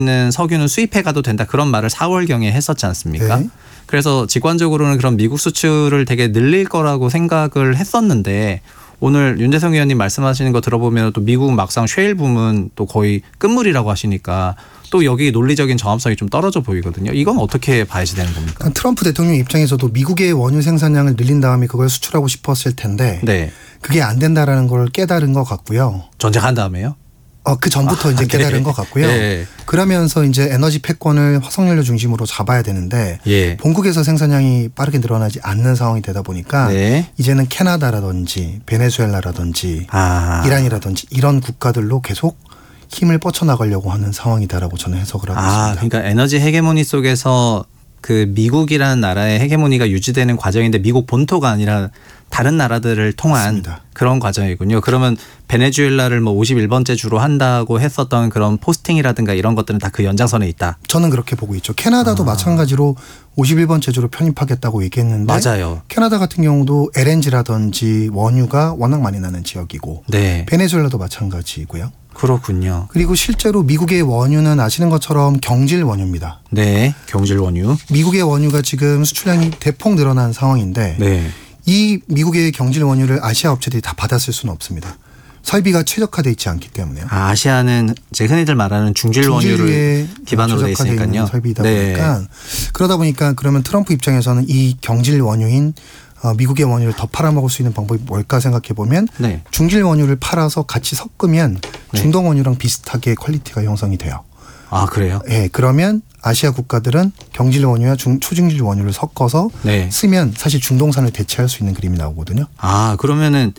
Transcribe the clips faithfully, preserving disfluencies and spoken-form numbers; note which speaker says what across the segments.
Speaker 1: 있는 석유는 수입해 가도 된다 그런 말을 사월경에 했었지 않습니까? 네. 그래서 직관적으로는 그런 미국 수출을 되게 늘릴 거라고 생각을 했었는데 오늘 윤재성 의원님 말씀하시는 거 들어보면 또 미국은 막상 셰일 붐은 또 거의 끝물이라고 하시니까 또 여기 논리적인 정합성이 좀 떨어져 보이거든요. 이건 어떻게 봐야지 되는 겁니까?
Speaker 2: 트럼프 대통령 입장에서도 미국의 원유 생산량을 늘린 다음에 그걸 수출하고 싶었을 텐데 네. 그게 안 된다라는 걸 깨달은 것 같고요.
Speaker 1: 전쟁한 다음에요?
Speaker 2: 어, 그 전부터 아, 이제 깨달은 네. 것 같고요. 네. 그러면서 이제 에너지 패권을 화석연료 중심으로 잡아야 되는데 예. 본국에서 생산량이 빠르게 늘어나지 않는 상황이 되다 보니까 네. 이제는 캐나다라든지 베네수엘라라든지 아. 이란이라든지 이런 국가들로 계속 힘을 뻗쳐나가려고 하는 상황이다라고 저는 해석을 하고
Speaker 1: 아,
Speaker 2: 있습니다.
Speaker 1: 그러니까 에너지 헤게모니 속에서 그 미국이라는 나라의 헤게모니가 유지되는 과정인데 미국 본토가 아니라 다른 나라들을 통한 맞습니다. 그런 과정이군요. 그러면 베네수엘라를 뭐 오십일 번째 주로 한다고 했었던 그런 포스팅이라든가 이런 것들은 다 그 연장선에 있다.
Speaker 2: 저는 그렇게 보고 있죠. 캐나다도 아. 마찬가지로 오십일 번째 주로 편입하겠다고 얘기했는데
Speaker 1: 맞아요.
Speaker 2: 캐나다 같은 경우도 엘엔지라든지 원유가 워낙 많이 나는 지역이고 네. 베네수엘라도 마찬가지고요.
Speaker 1: 그렇군요.
Speaker 2: 그리고 실제로 미국의 원유는 아시는 것처럼 경질 원유입니다.
Speaker 1: 네. 경질 원유.
Speaker 2: 미국의 원유가 지금 수출량이 대폭 늘어난 상황인데 네. 이 미국의 경질 원유를 아시아 업체들이 다 받았을 수는 없습니다. 설비가 최적화되어 있지 않기 때문에요.
Speaker 1: 아, 아시아는 제 흔히들 말하는 중질 원유를 기반으로 돼 있으니까요.
Speaker 2: 설비다
Speaker 1: 네.
Speaker 2: 보니까 그러다 보니까 그러면 트럼프 입장에서는 이 경질 원유인 어, 미국의 원유를 더 팔아먹을 수 있는 방법이 뭘까 생각해 보면 네. 중질 원유를 팔아서 같이 섞으면 네. 중동 원유랑 비슷하게 퀄리티가 형성이 돼요.
Speaker 1: 아 그래요?
Speaker 2: 네. 그러면 아시아 국가들은 경질 원유와 중, 초중질 원유를 섞어서 네. 쓰면 사실 중동산을 대체할 수 있는 그림이 나오거든요.
Speaker 1: 아 그러면은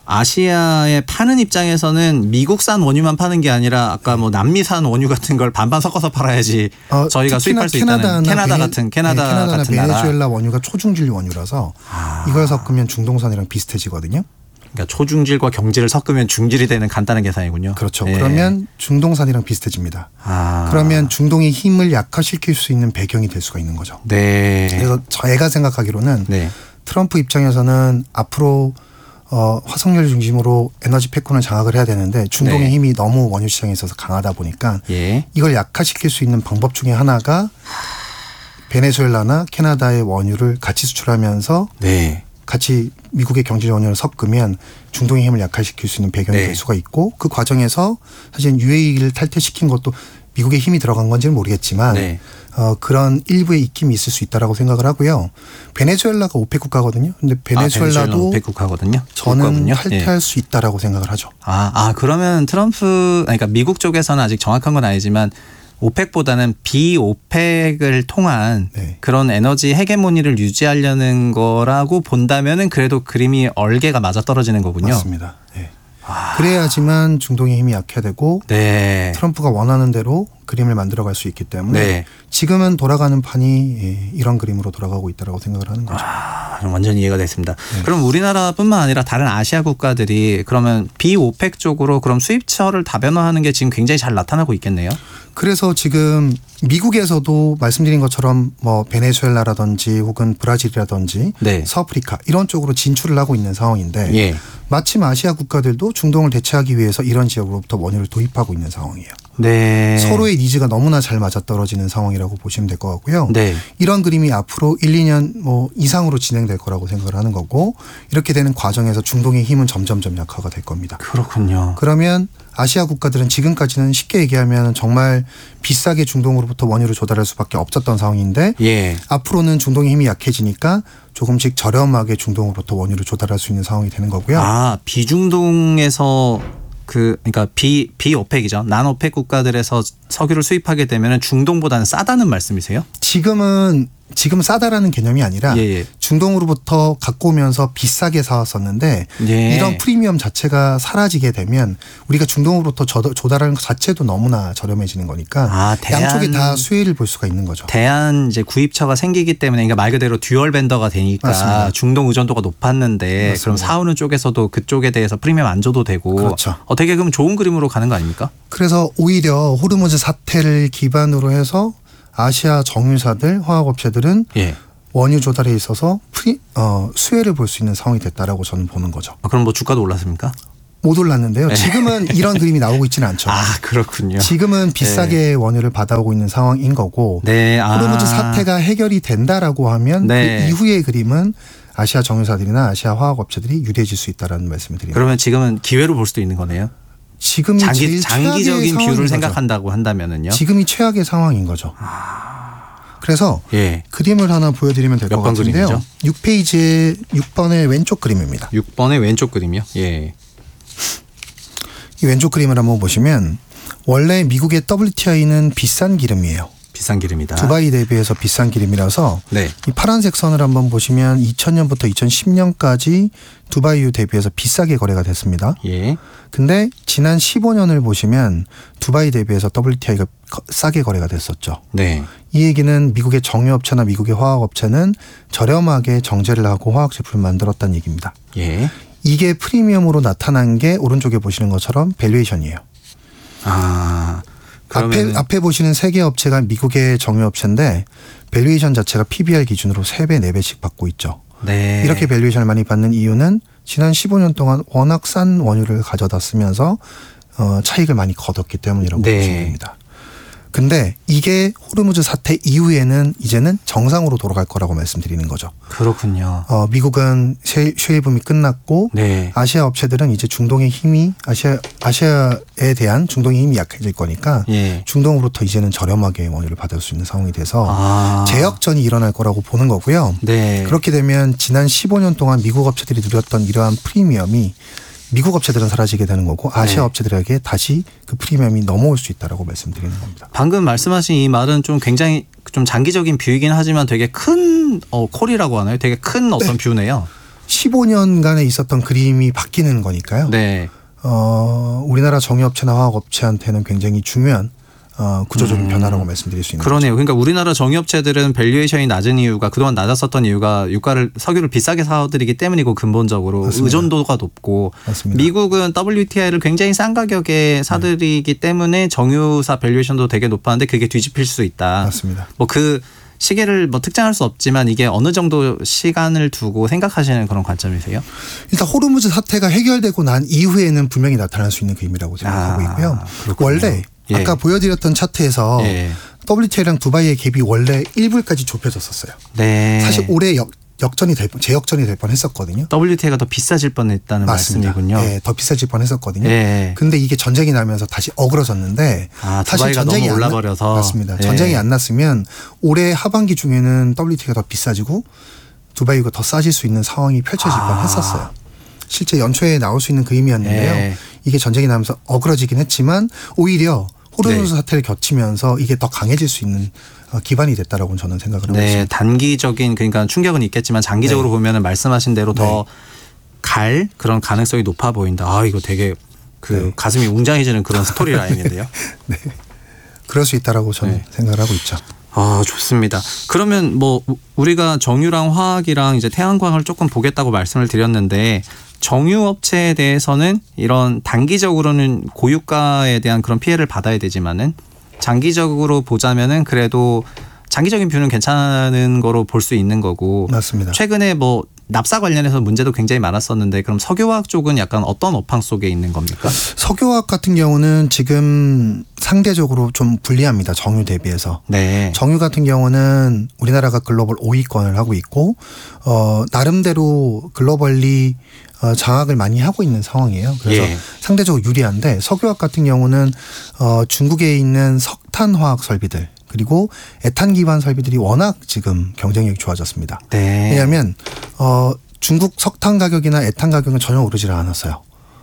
Speaker 1: 아시아에 파는 입장에서는 미국산 원유만 파는 게 아니라 아까 뭐 남미산 원유 같은 걸 반반 섞어서 팔아야지 어, 저희가 수입할 수 있다는 캐나다
Speaker 2: 베네,
Speaker 1: 같은 캐나다
Speaker 2: 네, 캐나다나
Speaker 1: 같은
Speaker 2: 베네수엘라
Speaker 1: 나라.
Speaker 2: 원유가 초중질 원유라서 아. 이걸 섞으면 중동산이랑 비슷해지거든요.
Speaker 1: 그러니까 초중질과 경질을 섞으면 중질이 되는 간단한 계산이군요.
Speaker 2: 그렇죠.
Speaker 1: 네.
Speaker 2: 그러면 중동산이랑 비슷해집니다. 아. 그러면 중동의 힘을 약화시킬 수 있는 배경이 될 수가 있는 거죠.
Speaker 1: 네.
Speaker 2: 그래서 제가 생각하기로는 네. 트럼프 입장에서는 앞으로 어, 화석연료 중심으로 에너지 패권을 장악을 해야 되는데 중동의 네. 힘이 너무 원유 시장에 있어서 강하다 보니까 예. 이걸 약화시킬 수 있는 방법 중에 하나가 베네수엘라나 캐나다의 원유를 같이 수출하면서 네. 같이 미국의 경질 원유를 섞으면 중동의 힘을 약화시킬 수 있는 배경이 네. 될 수가 있고 그 과정에서 사실 유에이를 탈퇴시킨 것도 미국의 힘이 들어간 건지는 모르겠지만 네. 어, 그런 일부의 입김이 있을 수 있다라고 생각을 하고요. 베네수엘라가 오펙 국가거든요. 근데 베네수엘라도
Speaker 1: 아, 오펙 국가거든요.
Speaker 2: 저는
Speaker 1: 국가군요.
Speaker 2: 탈퇴할
Speaker 1: 예.
Speaker 2: 수 있다라고 생각을 하죠.
Speaker 1: 아, 아 그러면 트럼프 그러니까 미국 쪽에서는 아직 정확한 건 아니지만 오펙보다는 비오펙을 통한 네. 그런 에너지 헤게모니를 유지하려는 거라고 본다면은 그래도 그림이 얼개가 맞아 떨어지는 거군요.
Speaker 2: 맞습니다. 네. 아. 그래야지만 중동의 힘이 약화되고 네. 트럼프가 원하는 대로 그림을 만들어갈 수 있기 때문에 네. 지금은 돌아가는 판이 이런 그림으로 돌아가고 있다고 생각을 하는 거죠.
Speaker 1: 아, 완전히 이해가 됐습니다. 네. 그럼 우리나라뿐만 아니라 다른 아시아 국가들이 그러면 비오펙 쪽으로 그럼 수입처를 다변화하는 게 지금 굉장히 잘 나타나고 있겠네요.
Speaker 2: 그래서 지금 미국에서도 말씀드린 것처럼 뭐 베네수엘라라든지 혹은 브라질이라든지 네. 서아프리카 이런 쪽으로 진출을 하고 있는 상황인데 예. 마침 아시아 국가들도 중동을 대체하기 위해서 이런 지역으로부터 원유를 도입하고 있는 상황이에요. 네. 서로의 니즈가 너무나 잘 맞아떨어지는 상황이라고 보시면 될 것 같고요. 네. 이런 그림이 앞으로 일, 이 년 뭐 이상으로 진행될 거라고 생각을 하는 거고 이렇게 되는 과정에서 중동의 힘은 점점점 약화가 될 겁니다.
Speaker 1: 그렇군요.
Speaker 2: 그러면 아시아 국가들은 지금까지는 쉽게 얘기하면 정말 비싸게 중동으로부터 원유를 조달할 수밖에 없었던 상황인데 예. 앞으로는 중동의 힘이 약해지니까 조금씩 저렴하게 중동으로부터 원유를 조달할 수 있는 상황이 되는 거고요.
Speaker 1: 아, 비중동에서 그 그러니까 비 비오펙이죠. 난오펙 국가들에서 석유를 수입하게 되면 중동보다는 싸다는 말씀이세요?
Speaker 2: 지금은 지금 싸다라는 개념이 아니라 예예. 중동으로부터 갖고 오면서 비싸게 사왔었는데 예. 이런 프리미엄 자체가 사라지게 되면 우리가 중동으로부터 조달하는 것 자체도 너무나 저렴해지는 거니까 아, 대한, 양쪽에 다 수혜를 볼 수가 있는 거죠.
Speaker 1: 대한 이제 구입처가 생기기 때문에 그러니까 말 그대로 듀얼 벤더가 되니까 맞습니다. 중동 의존도가 높았는데 맞습니다. 그럼 사오는 쪽에서도 그쪽에 대해서 프리미엄 안 줘도 되고
Speaker 2: 그렇죠.
Speaker 1: 어떻게 그럼 좋은 그림으로 가는 거 아닙니까?
Speaker 2: 그래서 오히려 호르무즈 사태를 기반으로 해서 아시아 정유사들, 화학업체들은 예. 원유 조달에 있어서 프리, 어, 수혜를 볼 수 있는 상황이 됐다라고 저는 보는 거죠.
Speaker 1: 아, 그럼 뭐 주가도 올랐습니까?
Speaker 2: 못 올랐는데요. 지금은 이런 그림이 나오고 있지는 않죠.
Speaker 1: 아, 그렇군요.
Speaker 2: 지금은 비싸게 네. 원유를 받아오고 있는 상황인 거고
Speaker 1: 네. 아.
Speaker 2: 호르무즈 사태가 해결이 된다라고 하면 네. 그 이후의 그림은 아시아 정유사들이나 아시아 화학업체들이 유리해질 수 있다라는 말씀을 드립니다.
Speaker 1: 그러면 지금은 기회로 볼 수도 있는 거네요.
Speaker 2: 지금이
Speaker 1: 장기,
Speaker 2: 제일
Speaker 1: 장기적인 뷰를
Speaker 2: 거죠.
Speaker 1: 생각한다고 한다면은요.
Speaker 2: 지금이 최악의 상황인 거죠.
Speaker 1: 아.
Speaker 2: 그래서
Speaker 1: 예.
Speaker 2: 그림을 하나 보여드리면 될 것 같은데요.
Speaker 1: 그림이죠?
Speaker 2: 육 페이지의 육 번의 왼쪽 그림입니다.
Speaker 1: 육 번의 왼쪽 그림이요? 예.
Speaker 2: 이 왼쪽 그림을 한번 보시면 원래 미국의 더블유티아이는 비싼 기름이에요.
Speaker 1: 비싼 기름이다.
Speaker 2: 두바이 대비해서 비싼 기름이라서
Speaker 1: 네.
Speaker 2: 이 파란색 선을 한번 보시면 이천 년부터 이천십 년까지 두바이유 대비해서 비싸게 거래가 됐습니다.
Speaker 1: 예.
Speaker 2: 근데 지난 십오 년을 보시면 두바이 대비해서 더블유티아이가 싸게 거래가 됐었죠.
Speaker 1: 네.
Speaker 2: 이 얘기는 미국의 정유업체나 미국의 화학업체는 저렴하게 정제를 하고 화학 제품을 만들었다는 얘기입니다.
Speaker 1: 예.
Speaker 2: 이게 프리미엄으로 나타난 게 오른쪽에 보시는 것처럼 밸류에이션이에요.
Speaker 1: 아.
Speaker 2: 앞에, 앞에 보시는 세 개 업체가 미국의 정유업체인데 밸류에이션 자체가 피비알 기준으로 세 배, 네 배씩 받고 있죠.
Speaker 1: 네.
Speaker 2: 이렇게 밸류에이션을 많이 받는 이유는 지난 십오 년 동안 워낙 싼 원유를 가져다 쓰면서 어, 차익을 많이 거뒀기 때문이라고
Speaker 1: 네.
Speaker 2: 보시면 됩니다. 근데 이게 호르무즈 사태 이후에는 이제는 정상으로 돌아갈 거라고 말씀드리는 거죠.
Speaker 1: 그렇군요.
Speaker 2: 어, 미국은 셰일 붐이 끝났고
Speaker 1: 네.
Speaker 2: 아시아 업체들은 이제 중동의 힘이 아시아 아시아에 대한 중동의 힘이 약해질 거니까
Speaker 1: 예.
Speaker 2: 중동으로부터 이제는 저렴하게 원유를 받을 수 있는 상황이 돼서
Speaker 1: 아.
Speaker 2: 재역전이 일어날 거라고 보는 거고요.
Speaker 1: 네.
Speaker 2: 그렇게 되면 지난 십오 년 동안 미국 업체들이 누렸던 이러한 프리미엄이 미국 업체들은 사라지게 되는 거고 아시아
Speaker 1: 네.
Speaker 2: 업체들에게 다시 그 프리미엄이 넘어올 수 있다라고 말씀드리는 겁니다.
Speaker 1: 방금 말씀하신 이 말은 좀 굉장히 좀 장기적인 뷰이긴 하지만 되게 큰 어, 콜이라고 하나요? 되게 큰 어떤
Speaker 2: 네.
Speaker 1: 뷰네요.
Speaker 2: 십오 년간에 있었던 그림이 바뀌는 거니까요.
Speaker 1: 네.
Speaker 2: 어, 우리나라 정유업체나 화학업체한테는 굉장히 중요한 어, 구조적인
Speaker 1: 음,
Speaker 2: 변화라고 말씀드릴 수 있는
Speaker 1: 그러네요.
Speaker 2: 거죠.
Speaker 1: 그러니까 우리나라 정유업체들은 밸류에이션이 낮은 이유가 그동안 낮았었던 이유가 유가를 석유를 비싸게 사들이기 때문이고 근본적으로
Speaker 2: 맞습니다.
Speaker 1: 의존도가 높고
Speaker 2: 맞습니다.
Speaker 1: 미국은 더블유티아이를 굉장히 싼 가격에 사들이기 네. 때문에 정유사 밸류에이션도 되게 높았는데 그게 뒤집힐 수 있다.
Speaker 2: 맞습니다.
Speaker 1: 뭐 그 시계를 뭐 특정할 수 없지만 이게 어느 정도 시간을 두고 생각하시는 그런 관점이세요?
Speaker 2: 일단 호르무즈 사태가 해결되고 난 이후에는 분명히 나타날 수 있는 그림이라고 생각하고 있고요.
Speaker 1: 아, 그렇군요.
Speaker 2: 원래
Speaker 1: 예.
Speaker 2: 아까 보여드렸던 차트에서
Speaker 1: 예.
Speaker 2: 더블유티아이랑 두바이의 갭이 원래 일 불까지 좁혀졌었어요.
Speaker 1: 네.
Speaker 2: 사실 올해 역, 역전이 될 뻔, 재역전이 될 뻔했었거든요.
Speaker 1: 더블유티아이가 더 비싸질 뻔했다는
Speaker 2: 맞습니다.
Speaker 1: 말씀이군요.
Speaker 2: 네, 더 비싸질 뻔했었거든요.
Speaker 1: 예.
Speaker 2: 근데 이게 전쟁이 나면서 다시 어그러졌는데
Speaker 1: 아,
Speaker 2: 사실
Speaker 1: 두바이가
Speaker 2: 전쟁이
Speaker 1: 너무
Speaker 2: 안 나-
Speaker 1: 올라버려서
Speaker 2: 맞습니다.
Speaker 1: 예.
Speaker 2: 전쟁이 안 났으면 올해 하반기 중에는 더블유티아이가 더 비싸지고 두바이가 더 싸질 수 있는 상황이 펼쳐질
Speaker 1: 아.
Speaker 2: 뻔했었어요. 실제 연초에 나올 수 있는 그림이었는데요.
Speaker 1: 예.
Speaker 2: 이게 전쟁이 나면서 어그러지긴 했지만 오히려 호르무즈
Speaker 1: 네.
Speaker 2: 사태를 겹치면서 이게 더 강해질 수 있는 어, 기반이 됐다라고 저는 생각을 하고
Speaker 1: 네,
Speaker 2: 있습니다.
Speaker 1: 단기적인 그러니까 충격은 있겠지만 장기적으로
Speaker 2: 네.
Speaker 1: 보면은 말씀하신 대로 더 갈 그런 가능성이 높아 보인다. 아, 이거 되게 그
Speaker 2: 네.
Speaker 1: 가슴이 웅장해지는 그런 스토리 라인인데요.
Speaker 2: 네, 그럴 수 있다라고 저는
Speaker 1: 네.
Speaker 2: 생각을 하고 있죠.
Speaker 1: 아, 좋습니다. 그러면 뭐 우리가 정유랑 화학이랑 이제 태양광을 조금 보겠다고 말씀을 드렸는데 정유업체에 대해서는 이런 단기적으로는 고유가에 대한 그런 피해를 받아야 되지만은 장기적으로 보자면은 그래도 장기적인 뷰는 괜찮은 거로 볼 수 있는 거고.
Speaker 2: 맞습니다.
Speaker 1: 최근에 뭐 납사 관련해서 문제도 굉장히 많았었는데 그럼 석유화학 쪽은 약간 어떤 업황 속에 있는 겁니까?
Speaker 2: 석유화학 같은 경우는 지금 상대적으로 좀 불리합니다. 정유 대비해서.
Speaker 1: 네.
Speaker 2: 정유 같은 경우는 우리나라가 글로벌 오 위권을 하고 있고 어, 나름대로 글로벌리 어, 장악을 많이 하고 있는 상황이에요. 그래서
Speaker 1: 예.
Speaker 2: 상대적으로 유리한데 석유화학 같은 경우는 어, 중국에 있는 석탄화학 설비들 그리고 에탄 기반 설비들이 워낙 지금 경쟁력이 좋아졌습니다.
Speaker 1: 네.
Speaker 2: 왜냐하면 어, 중국 석탄 가격이나 에탄 가격은 전혀 오르지를 않았어요.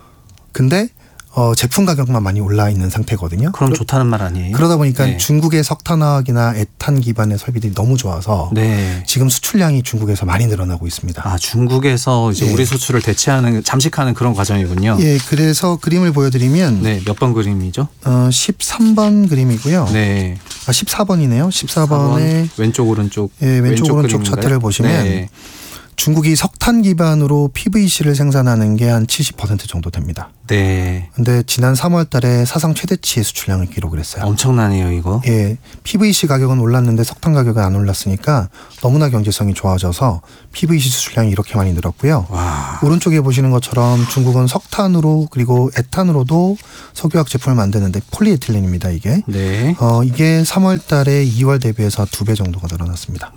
Speaker 2: 근데 어, 제품 가격만 많이 올라 있는 상태거든요.
Speaker 1: 그럼 좋다는 말 아니에요?
Speaker 2: 그러다 보니까
Speaker 1: 네.
Speaker 2: 중국의 석탄화학이나 에탄 기반의 설비들이 너무 좋아서
Speaker 1: 네.
Speaker 2: 지금 수출량이 중국에서 많이 늘어나고 있습니다.
Speaker 1: 아, 중국에서 이제
Speaker 2: 예.
Speaker 1: 우리 수출을 대체하는 잠식하는 그런 과정이군요.
Speaker 2: 예, 그래서 그림을 보여드리면
Speaker 1: 네, 몇 번 그림이죠?
Speaker 2: 어, 십삼 번 그림이고요.
Speaker 1: 네.
Speaker 2: 아, 십사 번이네요. 십사 번에
Speaker 1: 왼쪽 오른쪽
Speaker 2: 예, 왼쪽 오른쪽
Speaker 1: 그림인가요?
Speaker 2: 차트를 보시면
Speaker 1: 네.
Speaker 2: 중국이 석탄 기반으로 피브이씨를 생산하는 게 한 칠십 퍼센트 정도 됩니다.
Speaker 1: 네.
Speaker 2: 근데 지난 삼월 달에 사상 최대치의 수출량을 기록을 했어요.
Speaker 1: 엄청나네요, 이거.
Speaker 2: 예. 피브이씨 가격은 올랐는데 석탄 가격은 안 올랐으니까 너무나 경제성이 좋아져서 피브이씨 수출량이 이렇게 많이 늘었고요.
Speaker 1: 와.
Speaker 2: 오른쪽에 보시는 것처럼 중국은 석탄으로 그리고 에탄으로도 석유화학 제품을 만드는데 폴리에틸렌입니다, 이게.
Speaker 1: 네.
Speaker 2: 어, 이게 삼월 달에 이월 대비해서 두 배 정도가 늘어났습니다.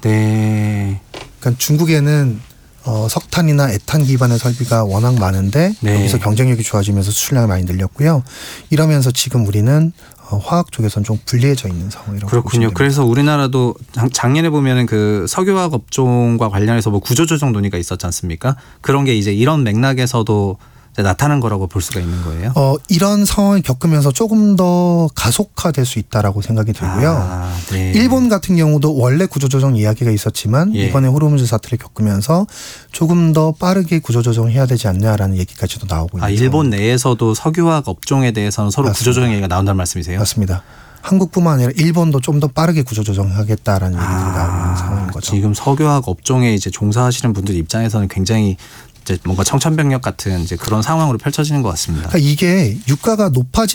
Speaker 1: 네.
Speaker 2: 그러니까 중국에는 어, 석탄이나 에탄 기반의 설비가 워낙 많은데
Speaker 1: 네.
Speaker 2: 여기서 경쟁력이 좋아지면서 수출량이 많이 늘렸고요. 이러면서 지금 우리는 어, 화학 쪽에서는 좀 불리해져 있는 상황이라고
Speaker 1: 그렇군요. 그래서 우리나라도 작년에 보면은 그 석유화학 업종과 관련해서 뭐 구조조정 논의가 있었지 않습니까? 그런 게 이제 이런 맥락에서도 이제 나타난 거라고 볼 수가 있는 거예요.
Speaker 2: 어, 이런 상황을 겪으면서 조금 더 가속화될 수 있다라고 생각이 들고요.
Speaker 1: 아, 네.
Speaker 2: 일본 같은 경우도 원래 구조조정 이야기가 있었지만
Speaker 1: 예.
Speaker 2: 이번에 호르무즈 사태를 겪으면서 조금 더 빠르게 구조조정해야 되지 않냐라는 얘기까지도 나오고 있는
Speaker 1: 아, 일본 내에서도 석유화학 업종에 대해서는 서로
Speaker 2: 맞습니다.
Speaker 1: 구조조정 얘기가 나온다는 말씀이세요?
Speaker 2: 맞습니다. 한국뿐만 아니라 일본도 좀 더 빠르게 구조조정하겠다라는 얘기들이
Speaker 1: 아,
Speaker 2: 나오고 있는 상황인 거죠.
Speaker 1: 지금 석유화학 업종에 이제 종사하시는 분들 입장에서는 굉장히 이제 뭔가 청천벽력 같은 이제 그런 상황으로 펼쳐지는 것 같습니다.
Speaker 2: 그러니까 이게 유가가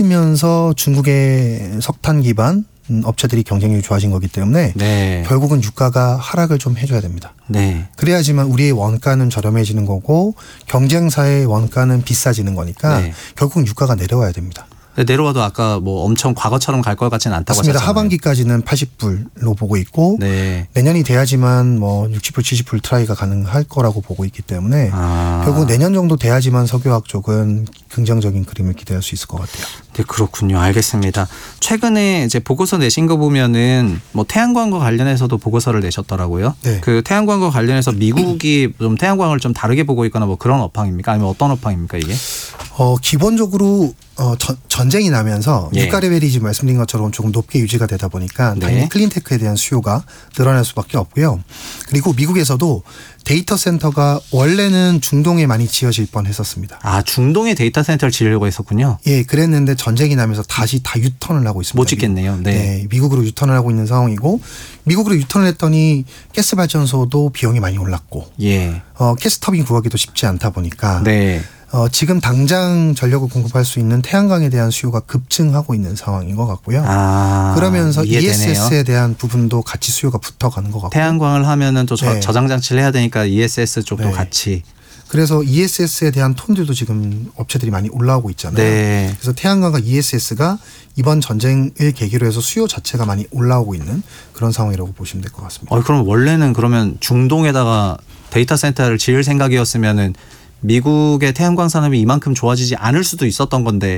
Speaker 2: 높아지면서 중국의 석탄 기반 업체들이 경쟁력이 좋아진 거기 때문에
Speaker 1: 네.
Speaker 2: 결국은 유가가 하락을 좀 해줘야 됩니다.
Speaker 1: 네.
Speaker 2: 그래야지만 우리의 원가는 저렴해지는 거고 경쟁사의 원가는 비싸지는 거니까
Speaker 1: 네.
Speaker 2: 결국은 유가가 내려와야 됩니다.
Speaker 1: 내려와도 아까 뭐 엄청 과거처럼 갈 것 같지는 않다고
Speaker 2: 맞습니다.
Speaker 1: 하셨잖아요.
Speaker 2: 하반기까지는 팔십 불로 보고 있고
Speaker 1: 네.
Speaker 2: 내년이 돼야지만 뭐 육십 불, 칠십 불 트라이가 가능할 거라고 보고 있기 때문에
Speaker 1: 아.
Speaker 2: 결국 내년 정도 돼야지만 석유화학 쪽은 긍정적인 그림을 기대할 수 있을 것 같아요.
Speaker 1: 네, 그렇군요. 알겠습니다. 최근에 이제 보고서 내신 거 보면은 뭐 태양광과 관련해서도 보고서를 내셨더라고요.
Speaker 2: 네.
Speaker 1: 그 태양광과 관련해서 미국이 좀 태양광을 좀 다르게 보고 있거나 뭐 그런 업황입니까? 아니면 어떤 업황입니까, 이게?
Speaker 2: 어, 기본적으로 어, 전, 전쟁이 나면서
Speaker 1: 예.
Speaker 2: 유가 레벨이 지금 말씀드린 것처럼 조금 높게 유지가 되다 보니까
Speaker 1: 네.
Speaker 2: 당연히 클린테크에 대한 수요가 늘어날 수밖에 없고요. 그리고 미국에서도 데이터 센터가 원래는 중동에 많이 지어질 뻔했었습니다.
Speaker 1: 아, 중동에 데이터 센터를 지으려고 했었군요.
Speaker 2: 예, 그랬는데 전쟁이 나면서 다시 다 유턴을 하고 있습니다.
Speaker 1: 못 짓겠네요. 네.
Speaker 2: 네, 미국으로 유턴을 하고 있는 상황이고 미국으로 유턴을 했더니 가스 발전소도 비용이 많이 올랐고
Speaker 1: 예.
Speaker 2: 어, 가스터빈 구하기도 쉽지 않다 보니까
Speaker 1: 네.
Speaker 2: 어, 지금 당장 전력을 공급할 수 있는 태양광에 대한 수요가 급증하고 있는 상황인 것 같고요.
Speaker 1: 아,
Speaker 2: 그러면서
Speaker 1: 이해되네요.
Speaker 2: 이에스에스에 대한 부분도 같이 수요가 붙어가는 것 같고.
Speaker 1: 태양광을 하면은 또 저,
Speaker 2: 네.
Speaker 1: 저장 장치를 해야 되니까 이에스에스 쪽도
Speaker 2: 네.
Speaker 1: 같이.
Speaker 2: 그래서 이에스에스에 대한 톤들도 지금 업체들이 많이 올라오고 있잖아요.
Speaker 1: 네.
Speaker 2: 그래서 태양광과 이에스에스가 이번 전쟁을 계기로 해서 수요 자체가 많이 올라오고 있는 그런 상황이라고 보시면 될 것 같습니다.
Speaker 1: 어, 그럼 원래는 그러면 중동에다가 데이터 센터를 지을 생각이었으면은 미국의 태양광 산업이 이만큼 좋아지지 않을 수도 있었던 건데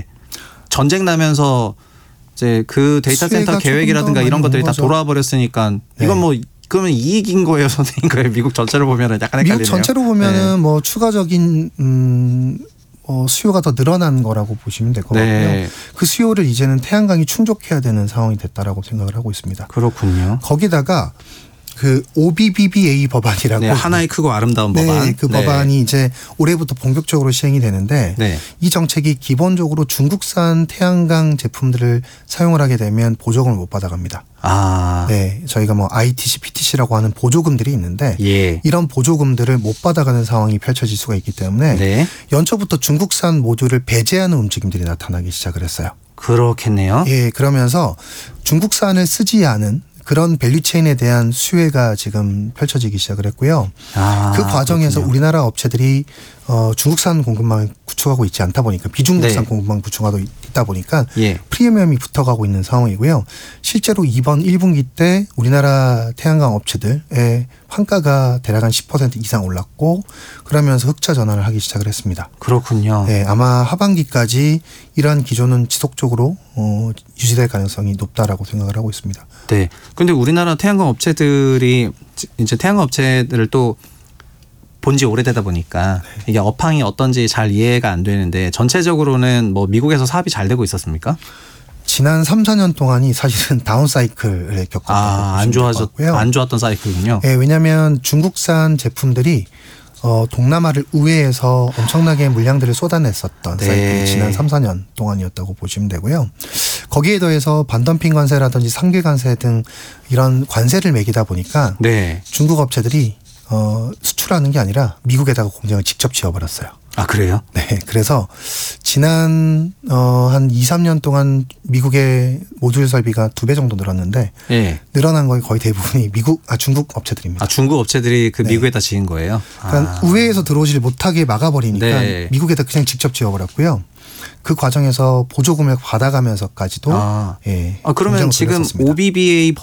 Speaker 1: 전쟁 나면서 이제 그 데이터 센터 계획이라든가 이런 것들이 다 돌아와 버렸으니까
Speaker 2: 네.
Speaker 1: 이건 뭐 그러면 이익인 거예요, 선생님 거예요. 미국 전체를 보면은 약간 헷갈리네요.
Speaker 2: 미국 전체로 보면은 네. 뭐 추가적인 음, 어, 수요가 더 늘어난 거라고 보시면 될 것
Speaker 1: 네.
Speaker 2: 같고요. 그 수요를 이제는 태양광이 충족해야 되는 상황이 됐다라고 생각을 하고 있습니다.
Speaker 1: 그렇군요.
Speaker 2: 거기다가 그 오비비비에이 법안이라고
Speaker 1: 네, 하나의 크고 아름다운 법안.
Speaker 2: 네, 그
Speaker 1: 네.
Speaker 2: 법안이 이제 올해부터 본격적으로 시행이 되는데
Speaker 1: 네.
Speaker 2: 이 정책이 기본적으로 중국산 태양광 제품들을 사용을 하게 되면 보조금을 못 받아갑니다.
Speaker 1: 아,
Speaker 2: 네, 저희가 뭐 아이티씨, 피티씨라고 하는 보조금들이 있는데
Speaker 1: 예.
Speaker 2: 이런 보조금들을 못 받아가는 상황이 펼쳐질 수가 있기 때문에
Speaker 1: 네.
Speaker 2: 연초부터 중국산 모듈을 배제하는 움직임들이 나타나기 시작을 했어요.
Speaker 1: 그렇겠네요.
Speaker 2: 예, 그러면서 중국산을 쓰지 않은 그런 밸류체인에 대한 수혜가 지금 펼쳐지기 시작을 했고요.
Speaker 1: 아,
Speaker 2: 그 과정에서
Speaker 1: 그렇군요.
Speaker 2: 우리나라 업체들이 어, 중국산 공급망을 구축하고 있지 않다 보니까 비중국산
Speaker 1: 네.
Speaker 2: 공급망 구축하고 있다 보니까
Speaker 1: 예.
Speaker 2: 프리미엄이 붙어가고 있는 상황이고요. 실제로 이번 일 분기 때 우리나라 태양광 업체들의 환가가 대략 한 십 퍼센트 이상 올랐고 그러면서 흑자 전환을 하기 시작을 했습니다.
Speaker 1: 그렇군요.
Speaker 2: 네, 아마 하반기까지 이러한 기조는 지속적으로 어, 유지될 가능성이 높다라고 생각을 하고 있습니다.
Speaker 1: 네. 근데 우리나라 태양광 업체들이 이제 태양광 업체들을 또 본지 오래되다 보니까
Speaker 2: 네.
Speaker 1: 이게 업황이 어떤지 잘 이해가 안 되는데 전체적으로는 뭐 미국에서 사업이 잘 되고 있었습니까?
Speaker 2: 지난 삼, 사 년 동안이 사실은 다운 사이클을 겪었다고
Speaker 1: 아, 안
Speaker 2: 보시면 될 것
Speaker 1: 좋아졌,
Speaker 2: 같고요.
Speaker 1: 안 좋았던 사이클군요.
Speaker 2: 네, 왜냐하면 중국산 제품들이 어, 동남아를 우회해서 엄청나게 물량들을 쏟아냈었던
Speaker 1: 네.
Speaker 2: 사이클이 지난 삼, 사 년 동안이었다고 보시면 되고요. 거기에 더해서 반덤핑 관세라든지 상계 관세 등 이런 관세를 매기다 보니까
Speaker 1: 네.
Speaker 2: 중국 업체들이 어, 수출하는 게 아니라 미국에다가 공장을 직접 지어버렸어요.
Speaker 1: 아, 그래요?
Speaker 2: 네. 그래서 지난 어, 한 이, 삼 년 동안 미국의 모듈 설비가 두 배 정도 늘었는데 네. 늘어난 거의 거의 대부분이 미국, 아 중국 업체들입니다.
Speaker 1: 아, 중국 업체들이 그 네. 미국에다 지은 거예요?
Speaker 2: 그러니까
Speaker 1: 아.
Speaker 2: 우회에서 들어오질 못하게 막아버리니까 네. 미국에다 그냥 직접 지어버렸고요. 그 과정에서 보조금액 받아가면서까지도
Speaker 1: 아.
Speaker 2: 예.
Speaker 1: 아, 그러면 지금 오비비에이